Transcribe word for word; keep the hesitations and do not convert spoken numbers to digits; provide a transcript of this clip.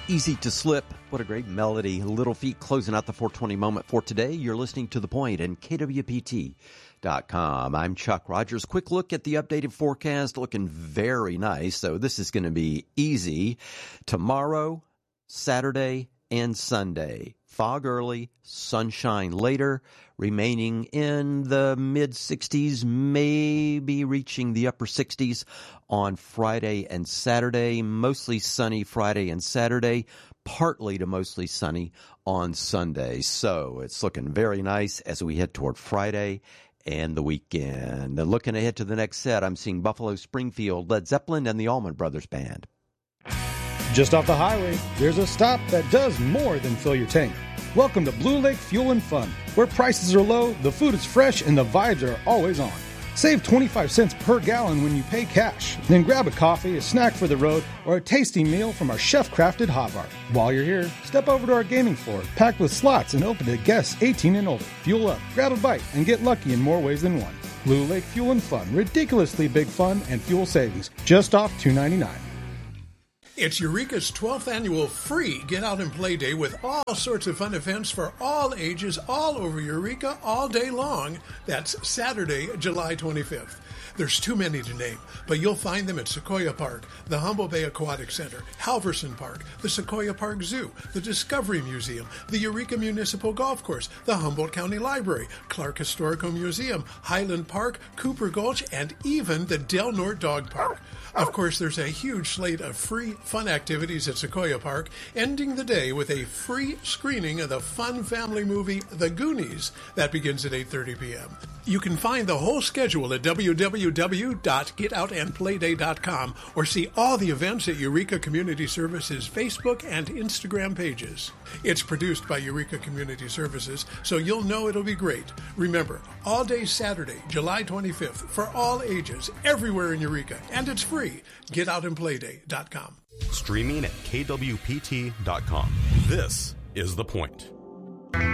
Easy to Slip. What a great melody. Little Feat closing out the four twenty moment for today. You're listening to The Point and K W P T dot com. I'm Chuck Rogers. Quick look at the updated forecast. Looking very nice. So this is going to be easy. Tomorrow, Saturday, and Sunday. Fog early, sunshine later, remaining in the mid sixties, maybe reaching the upper sixties on Friday and Saturday. Mostly sunny Friday and Saturday, partly to mostly sunny on Sunday. So it's looking very nice as we head toward Friday and the weekend. And looking ahead to the next set, I'm seeing Buffalo Springfield, Led Zeppelin, and the Allman Brothers Band. Just off the highway, there's a stop that does more than fill your tank. Welcome to Blue Lake Fuel and Fun, where prices are low, the food is fresh, and the vibes are always on. Save twenty-five cents per gallon when you pay cash. Then grab a coffee, a snack for the road, or a tasty meal from our chef-crafted hot bar. While you're here, step over to our gaming floor, packed with slots and open to guests eighteen and older. Fuel up, grab a bite, and get lucky in more ways than one. Blue Lake Fuel and Fun, ridiculously big fun and fuel savings, just off two ninety-nine. It's Eureka's twelfth annual free Get Out and Play Day with all sorts of fun events for all ages all over Eureka all day long. That's Saturday, July twenty-fifth. There's too many to name, but you'll find them at Sequoia Park, the Humboldt Bay Aquatic Center, Halverson Park, the Sequoia Park Zoo, the Discovery Museum, the Eureka Municipal Golf Course, the Humboldt County Library, Clark Historical Museum, Highland Park, Cooper Gulch, and even the Del Norte Dog Park. Of course, there's a huge slate of free fun activities at Sequoia Park, ending the day with a free screening of the fun family movie The Goonies that begins at eight thirty p.m. You can find the whole schedule at w w w dot get out and play day dot com or see all the events at Eureka Community Services Facebook and Instagram pages. It's produced by Eureka Community Services, so you'll know it'll be great. Remember, all day Saturday, July twenty-fifth, for all ages, everywhere in Eureka, and it's free. get out and play day dot com. Streaming at k w p t dot com. This is The Point.